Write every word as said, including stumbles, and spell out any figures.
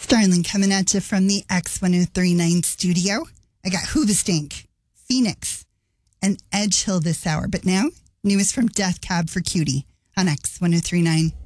Starling coming at you from the X ten thirty-nine studio. I got Hoobastank, Phoenix, and Edge Hill this hour. But now, news from Death Cab for Cutie on X ten thirty-nine.